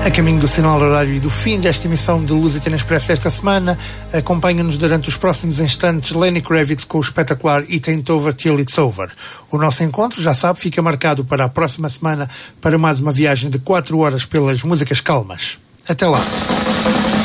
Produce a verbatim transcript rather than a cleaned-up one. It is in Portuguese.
A caminho do sinal horário e do fim desta emissão de Lusitano Expresso esta semana, acompanha-nos durante os próximos instantes Lenny Kravitz com o espetacular It Ain't Over Till It's Over. O nosso encontro, já sabe, fica marcado para a próxima semana para mais uma viagem de quatro horas pelas músicas calmas. Até lá!